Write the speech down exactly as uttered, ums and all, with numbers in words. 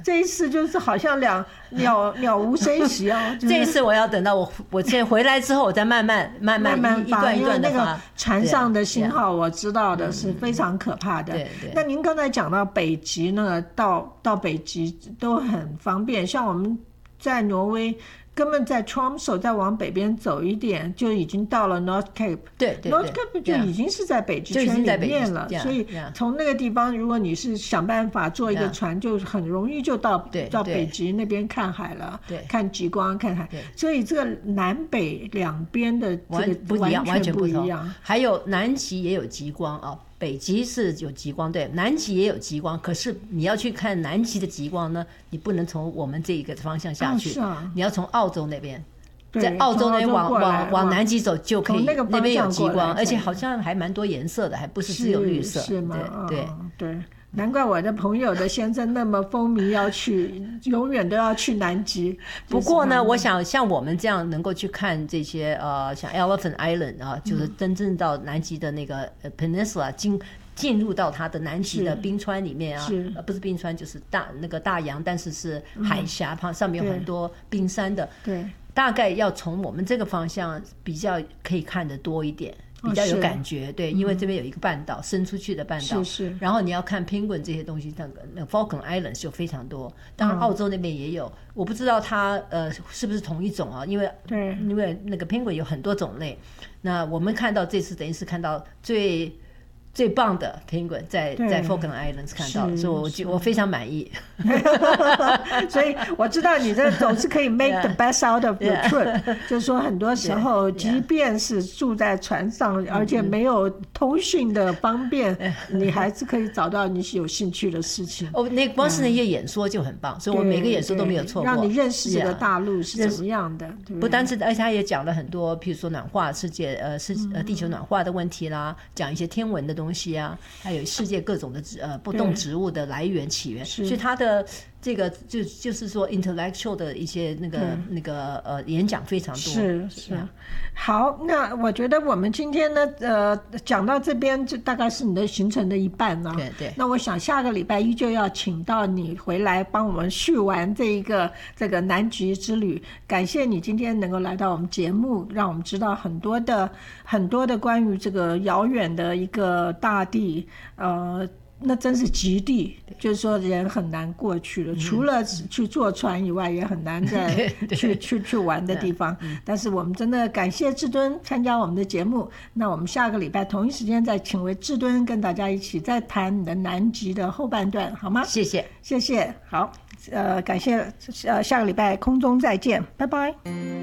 这一次就是好像两鸟鸟无声息哦。就是、 这一次我要等到我我现在回来之后，我再慢慢慢慢慢慢一段一段的发。 那个船上的信号我知道的是非常可怕的。 对对。 那您刚才讲到北极那个到到北极都很方便，像我们在挪威。根本在 Tromsø 再往北边走一点就已经到了 North Cape。 对对对 North Cape 就已经是在北极圈里面了，所以从那个地方如果你是想办法坐一个船就很容易就到到北极那边看海了，看极光看海。所以这个南北两边的这个完全不一样。 还有南极也有极光啊，北极是有极光，对，南极也有极光，可是你要去看南极的极光呢，你不能从我们这一个方向下去， 哦啊、 你要从澳洲那边，在澳洲那边往往往南极走就可以，那边有极光，而且好像还蛮多颜色的，还不是只有绿色， 是, 是吗？ 对、 哦、对。难怪我的朋友的先生那么风靡，要去永远都要去南极。 不过呢，我想像我们这样能够去看这些呃，像 Elephant Island 啊，就是真正到南极的那个 Peninsula 进进入到它的南极的冰川里面啊，呃不是冰川就是大那个大洋，但是是海峡旁、嗯、上面有很多冰山的。 对， 大概要从我们这个方向比较可以看得多一点。比较有感觉、哦、对，因为这边有一个半岛、嗯、伸出去的半岛， 是是。 然后你要看 penguin 这些东西，那个那 Falkland Islands 就非常多，当然澳洲那边也有，嗯、我不知道它呃是不是同一种啊？因为对， 因为那个 penguin 有很多种类，那我们看到这次等于是看到最。最棒的 penguin 在在 Falkland Islands 看到，所以我我非常满意。 所以我知道你这总是可以 make the best out of the trip， 就是说很多时候，即便是住在船上，而且没有通讯的方便，你还是可以找到你有兴趣的事情。 哦，那光是那些演说就很棒，所以我每个演说都没有错过， 让你认识这个大陆是怎么样的。 不单是，而且他也讲了很多，譬如说暖化世界，呃，世呃地球暖化的问题啦，讲一些天文的东西啊，还有世界各种的呃不动植物的来源起源，所以他的这个就就是说 intellectual 的一些那个那个呃演讲非常多。 是是。好，那我觉得我们今天呢呃讲到这边就大概是你的行程的一半了。 对对。 那我想下个礼拜依旧要请到你回来帮我们续完这一个这个南极之旅。感谢你今天能够来到我们节目，让我们知道很多的很多的关于这个遥远的一个大地，呃那真是极地，就是说人很难过去了，除了去坐船以外也很难再去去去玩的地方。但是我们真的感谢志敦参加我们的节目，那我们下个礼拜同一时间再请回志敦跟大家一起再谈你的南极的后半段，好吗？ 谢谢， 谢谢。好，呃，感谢，呃，下个礼拜空中再见，拜拜。